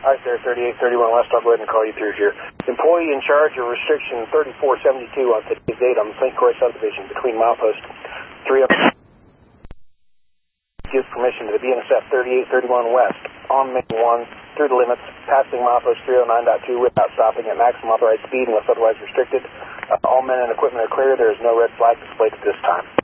Hi, sir, 3831 West. I'll go ahead and call you through here. Employee in charge of restriction 3472 on today's date on the St. Croix subdivision between milepost 3 gives permission to the BNSF 3831 West on Main 1 through the limits, passing milepost 309.2 without stopping at maximum authorized speed unless otherwise restricted. All men and equipment are clear. There is no red flag displayed at this time.